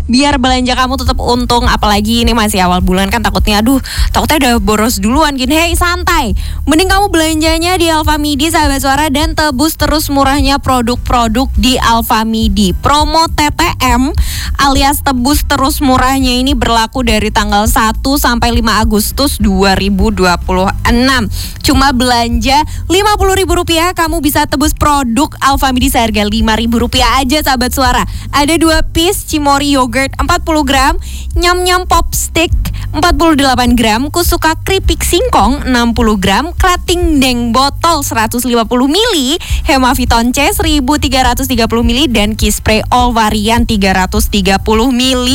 biar belanja kamu tetap untung. Apalagi ini masih awal bulan kan, takutnya udah boros duluan gini. Hey, santai, mending kamu belanjanya di Alfamidi sahabat suara dan tebus terus murahnya produk-produk di Alfamidi. Promo TTM alias tebus terus murahnya ini berlaku dari tanggal 1 sampai 5 Agustus 2026. Cuma belanja Rp50.000 kamu bisa tebus produk Alfamidi seharga Rp5.000 aja sahabat suara. Ada 2 piece Cimory yogurt 40 gram, nyam-nyam pop stick 48 gram, Kusuka keripik singkong 60 gram, Krating Deng botol 150 ml, Hemaviton C 1330 ml, dan Kispray all varian 330 ml.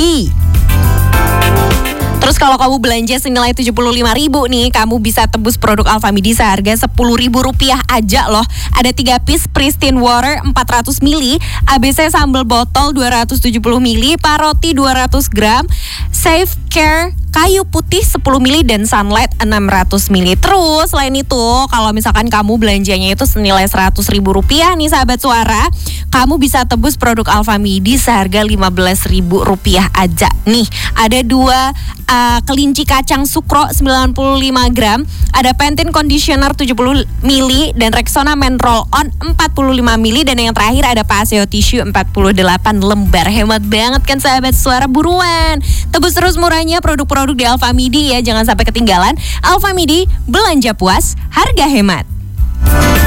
Terus kalau kamu belanja senilai Rp75.000 nih, kamu bisa tebus produk Alfamidi seharga Rp10.000 aja loh. Ada 3 piece Pristine Water 400 ml, ABC sambal botol 270 ml, Paroti 200 gram, Safe Care kayu putih 10 ml, dan Sunlight 600 ml. Terus selain itu, kalau misalkan kamu belanjanya itu senilai Rp100.000 nih sahabat suara, kamu bisa tebus produk Alfamidi seharga Rp15.000 aja. Nih, ada 2 kelinci kacang sukro 95 gram, ada Pantene conditioner 70 ml, dan Rexona men roll on 45 ml, dan yang terakhir ada Paseo tissue 48 lembar. Hemat banget kan sahabat suara, buruan tebus terus murahnya produk-produk di Alfamidi ya, jangan sampai ketinggalan. Alfamidi, belanja puas, harga hemat.